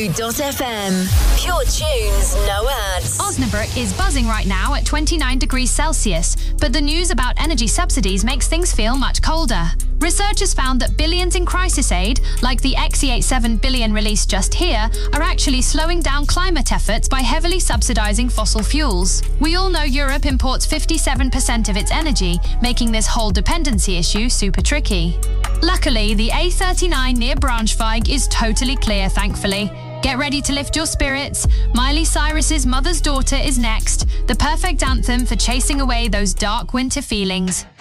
Zoo.fm. Pure tunes, no ads. Osnabrück is buzzing right now at 29 degrees Celsius, but the news about energy subsidies makes things feel much colder. Researchers found that billions in crisis aid, like the XE87 billion released just here, are actually slowing down climate efforts by heavily subsidizing fossil fuels. We all know Europe imports 57% of its energy, making this whole dependency issue super tricky. Luckily, the A39 near Braunschweig is totally clear, thankfully. Get ready to lift your spirits. Miley Cyrus's Mother's Daughter is next, the perfect anthem for chasing away those dark winter feelings.